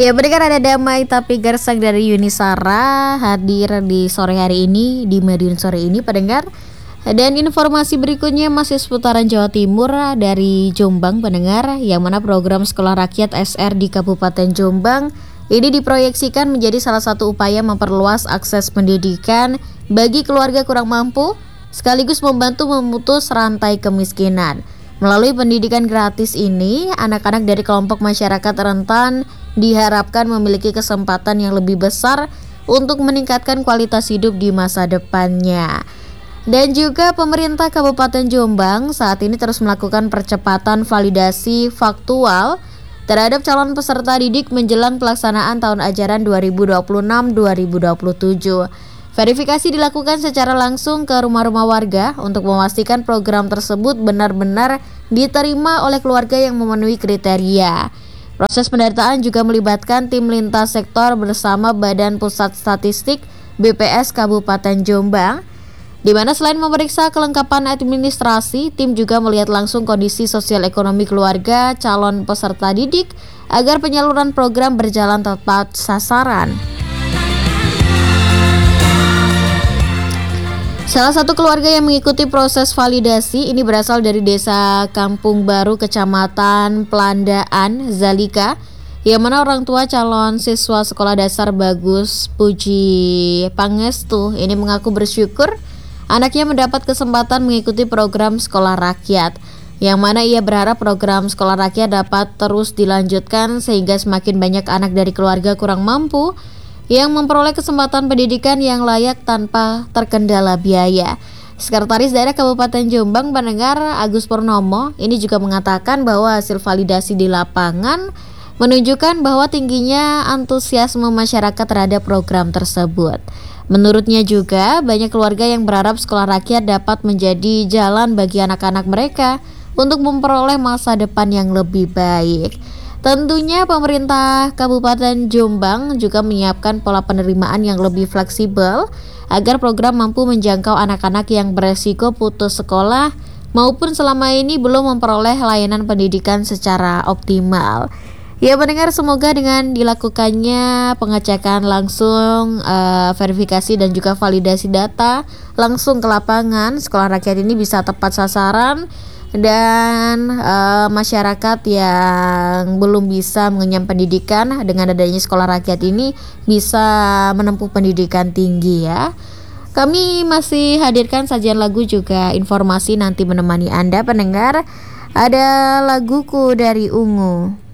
Ya, pendengar, ada Damai Tapi Gersang dari Yunisara hadir di sore hari ini di Madiun sore ini, pendengar. Dan informasi berikutnya masih seputaran Jawa Timur dari Jombang, pendengar, yang mana program Sekolah Rakyat SR di Kabupaten Jombang ini diproyeksikan menjadi salah satu upaya memperluas akses pendidikan bagi keluarga kurang mampu, sekaligus membantu memutus rantai kemiskinan. Melalui pendidikan gratis ini, anak-anak dari kelompok masyarakat rentan diharapkan memiliki kesempatan yang lebih besar untuk meningkatkan kualitas hidup di masa depannya. Dan juga pemerintah Kabupaten Jombang saat ini terus melakukan percepatan validasi faktual terhadap calon peserta didik menjelang pelaksanaan tahun ajaran 2026-2027. Verifikasi dilakukan secara langsung ke rumah-rumah warga untuk memastikan program tersebut benar-benar diterima oleh keluarga yang memenuhi kriteria. Proses pendataan juga melibatkan tim lintas sektor bersama Badan Pusat Statistik BPS Kabupaten Jombang, di mana selain memeriksa kelengkapan administrasi, tim juga melihat langsung kondisi sosial ekonomi keluarga calon peserta didik agar penyaluran program berjalan tepat sasaran. Salah satu keluarga yang mengikuti proses validasi ini berasal dari Desa Kampung Baru, Kecamatan Pelandaan, Zalika, yang mana orang tua calon siswa Sekolah Dasar Bagus Puji Pangestu ini mengaku bersyukur anaknya mendapat kesempatan mengikuti program Sekolah Rakyat, yang mana ia berharap program Sekolah Rakyat dapat terus dilanjutkan sehingga semakin banyak anak dari keluarga kurang mampu yang memperoleh kesempatan pendidikan yang layak tanpa terkendala biaya. Sekretaris Daerah Kabupaten Jombang, pendengar, Agus Purnomo ini juga mengatakan bahwa hasil validasi di lapangan menunjukkan bahwa tingginya antusiasme masyarakat terhadap program tersebut. Menurutnya juga banyak keluarga yang berharap Sekolah Rakyat dapat menjadi jalan bagi anak-anak mereka untuk memperoleh masa depan yang lebih baik. Tentunya pemerintah Kabupaten Jombang juga menyiapkan pola penerimaan yang lebih fleksibel agar program mampu menjangkau anak-anak yang beresiko putus sekolah maupun selama ini belum memperoleh layanan pendidikan secara optimal. Ya, mendengar, semoga dengan dilakukannya pengecekan langsung, verifikasi dan juga validasi data langsung ke lapangan, Sekolah Rakyat ini bisa tepat sasaran dan masyarakat yang belum bisa mengenyam pendidikan dengan adanya Sekolah Rakyat ini bisa menempuh pendidikan tinggi ya. Kami masih hadirkan sajian lagu juga informasi nanti menemani Anda, pendengar. Ada laguku dari Ungu.